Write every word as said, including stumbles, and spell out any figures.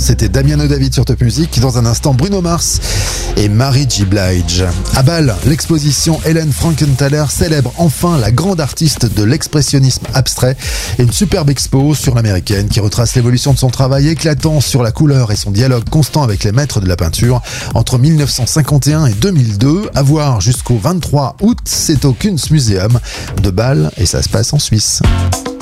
C'était Damiano David sur Top Music. Dans un instant, Bruno Mars et Mary J. Blige. À Bâle, l'exposition Helen Frankenthaler célèbre enfin la grande artiste de l'expressionnisme abstrait. Et une superbe expo sur l'américaine qui retrace l'évolution de son travail éclatant sur la couleur et son dialogue constant avec les maîtres de la peinture entre mille neuf cent cinquante et un et deux mille deux. À voir jusqu'au vingt-trois août, c'est au Kunstmuseum de Bâle et ça se passe en Suisse.